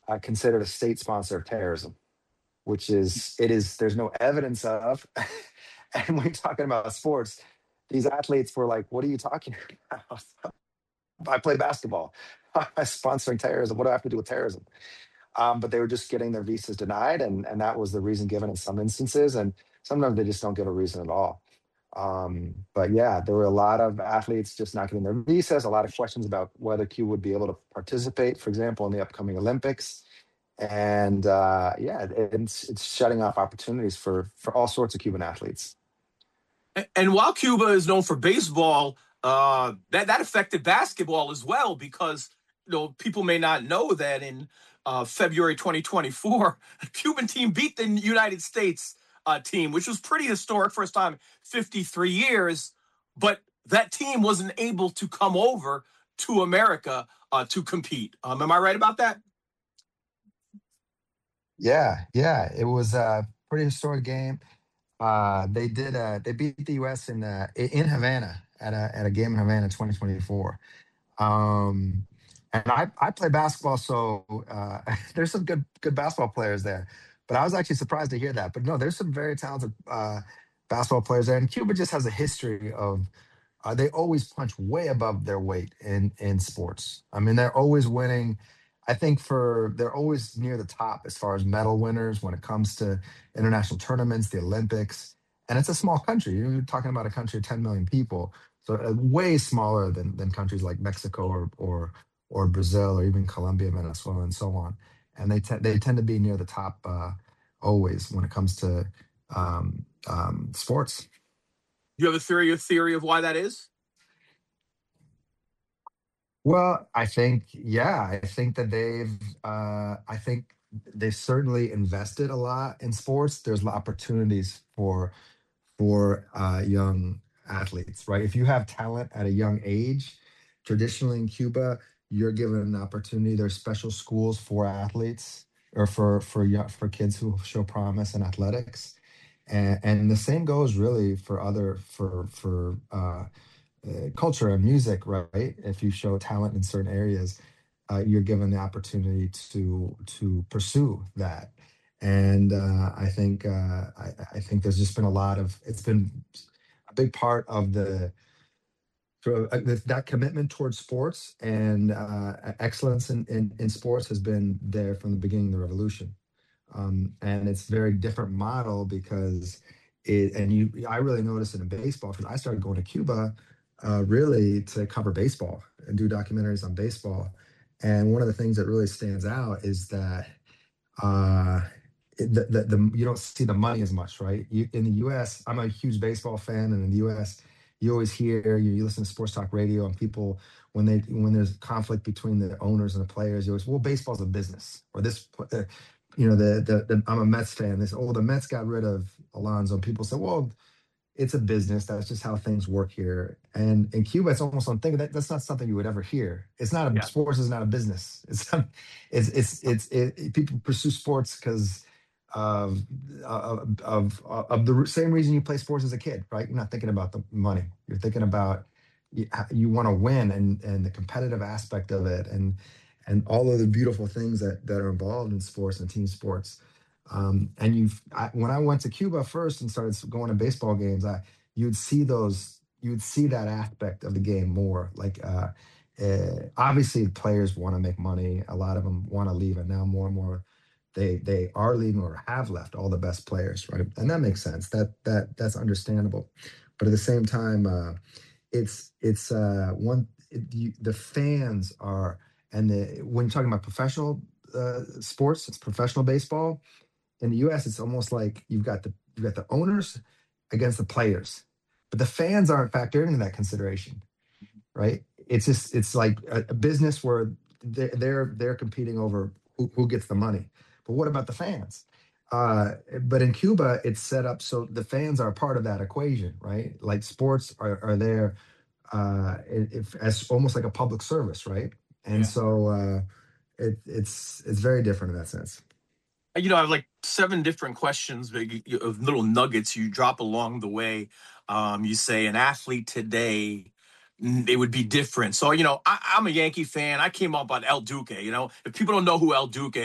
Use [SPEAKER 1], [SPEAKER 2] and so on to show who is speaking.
[SPEAKER 1] considered a state sponsor of terrorism, which there's no evidence of. And when you're talking about sports, these athletes were like, "What are you talking about? I play basketball. I'm sponsoring terrorism. What do I have to do with terrorism?" But they were just getting their visas denied, and that was the reason given in some instances. And sometimes they just don't give a reason at all. But yeah, there were a lot of athletes just not getting their visas. A lot of questions about whether Cuba would be able to participate, for example, in the upcoming Olympics. And yeah, it's shutting off opportunities for all sorts of Cuban athletes.
[SPEAKER 2] And while Cuba is known for baseball, that affected basketball as well, because people may not know that in February 2024, a Cuban team beat the United States team, which was pretty historic, first time in 53 years. But that team wasn't able to come over to America to compete. Am I right about that?
[SPEAKER 1] Yeah, it was a pretty historic game. They beat the U.S. in Havana at a game in Havana in 2024. Um, and I play basketball, so there's some good basketball players there. But I was actually surprised to hear that. But no, there's some very talented basketball players there, and Cuba just has a history of they always punch way above their weight in sports. I mean, they're always winning. I think they're always near the top as far as medal winners when it comes to international tournaments, the Olympics, and it's a small country. You're talking about a country of 10 million people, so way smaller than countries like Mexico or Brazil or even Colombia, Venezuela, and so on. And they tend to be near the top always when it comes to sports.
[SPEAKER 2] You have a theory of why that is?
[SPEAKER 1] Well, I think that I think they've certainly invested a lot in sports. There's opportunities for young athletes, right? If you have talent at a young age, traditionally in Cuba, you're given an opportunity. There's special schools for athletes or for kids who show promise in athletics, and the same goes really for other for culture and music, right? If you show talent in certain areas, you're given the opportunity to pursue that. And I think there's just been a lot of it's been a big part of that commitment towards sports and excellence in sports has been there from the beginning of the revolution. And it's a very different model because I really noticed it in baseball because I started going to Cuba really to cover baseball and do documentaries on baseball. And one of the things that really stands out is that uh, you don't see the money as much, right? In the U.S., I'm a huge baseball fan, and in the U.S., you always hear you listen to sports talk radio, and people when there's conflict between the owners and the players, you always well, baseball's a business, or I'm a Mets fan. The Mets got rid of Alonso. People say, well, it's a business. That's just how things work here. And in Cuba, it's almost something that's not something you would ever hear. It's not a
[SPEAKER 2] Yeah.
[SPEAKER 1] sports is not a business. People pursue sports because of the same reason you play sports as a kid, right? You're not thinking about the money. You're thinking about you want to win and the competitive aspect of it and all of the beautiful things that are involved in sports and team sports. When I went to Cuba first and started going to baseball games, you'd see that aspect of the game more. Obviously, the players want to make money. A lot of them want to leave, and now more and more, they are leaving or have left. All the best players, right? And that makes sense. That's understandable. But at the same time, it's the fans are when you're talking about professional sports, it's professional baseball in the U.S., it's almost like you've got the owners against the players, but the fans aren't factored into that consideration, right? It's like a business where they're competing over who gets the money. But what about the fans? But in Cuba, it's set up so the fans are part of that equation, right? Like sports are there as almost like a public service, right? And
[SPEAKER 2] Yeah.
[SPEAKER 1] so it's very different in that sense.
[SPEAKER 2] I have like 7 different questions, of little nuggets you drop along the way. You say an athlete today, it would be different. So, I'm a Yankee fan. I came up on El Duque. If people don't know who El Duque